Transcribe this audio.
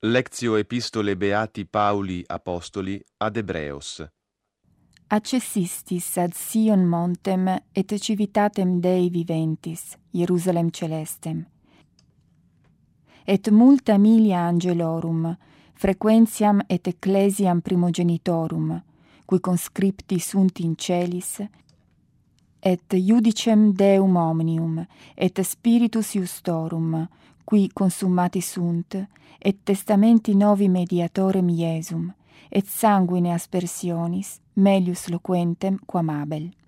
Lectio epistole Beati Pauli Apostoli ad Hebreos. Accessistis ad Sion montem et civitatem Dei viventis, Jerusalem celestem. Et multa milia angelorum, frequentiam et ecclesiam primogenitorum, cui conscripti sunt in celis, et iudicem Deum omnium, et spiritus iustorum, qui consummati sunt, et testamenti novi mediatorem Iesum, et sanguine aspersionis, melius loquentem quam Abel.